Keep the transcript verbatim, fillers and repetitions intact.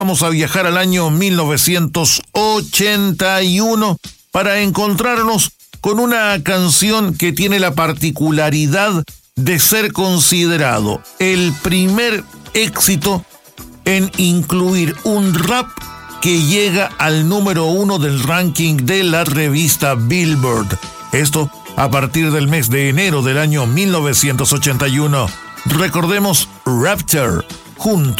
Vamos a viajar al año mil novecientos ochenta y uno para encontrarnos con una canción que tiene la particularidad de ser considerado el primer éxito en incluir un rap que llega al número uno del ranking de la revista Billboard. Esto a partir del mes de enero del año mil novecientos ochenta y uno. Recordemos Rapture junto